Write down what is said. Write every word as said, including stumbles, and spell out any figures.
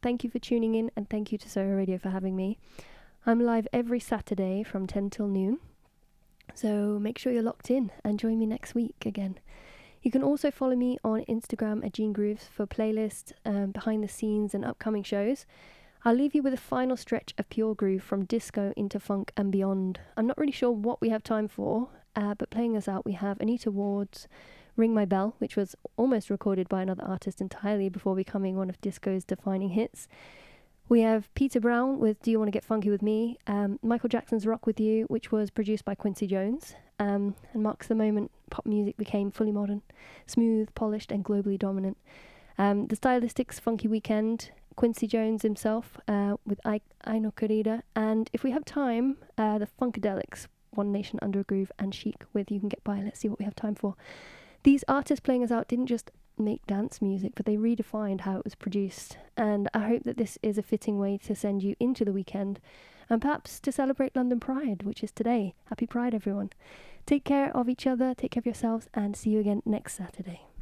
thank you for tuning in, and thank you to Soho Radio for having me. I'm live every Saturday from ten till noon, so make sure you're locked in and join me next week again. You can also follow me on Instagram at Jean Grooves for playlists, um, behind the scenes and upcoming shows. I'll leave you with a final stretch of pure groove from disco into funk and beyond. I'm not really sure what we have time for, uh, but playing us out we have Anita Ward's Ring My Bell, which was almost recorded by another artist entirely before becoming one of disco's defining hits. We have Peter Brown with Do You Want to Get Funky With Me, um, Michael Jackson's Rock With You, which was produced by Quincy Jones, um, and marks the moment pop music became fully modern, smooth, polished and globally dominant. Um, the Stylistics' Funky Weekend, Quincy Jones himself uh, with I- Aino Corrida, and if we have time, uh, the Funkadelics, One Nation Under a Groove, and Chic with You Can Get By. Let's see what we have time for. These artists playing us out didn't just make dance music, but they redefined how it was produced, and I hope that this is a fitting way to send you into the weekend, and perhaps to celebrate London Pride, which is today. Happy Pride, everyone. Take care of each other, take care of yourselves, and see you again next Saturday.